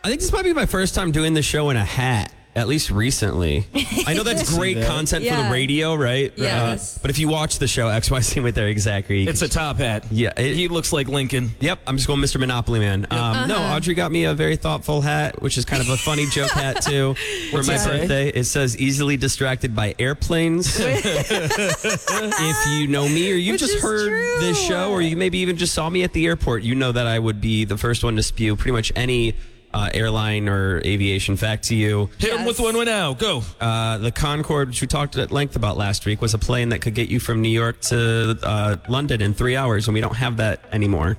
I think this might be my first time doing the show in a hat. At least recently. I know that's great content for the radio, right? Yes. But if you watch the show XYZ with their exactly. It's a top hat. Yeah. He looks like Lincoln. Yep. I'm just going Mr. Monopoly Man. No, Audrey got me a very thoughtful hat, which is kind of a funny joke hat, too, for my birthday. It says, easily distracted by airplanes. If you know me or you Which just is heard true. this show or you maybe even just saw me at the airport, you know that I would be the first one to spew pretty much any airline or aviation fact to you. Hit him with one now. Go. The Concorde, which we talked at length about last week, was a plane that could get you from New York to London in 3 hours, and we don't have that anymore.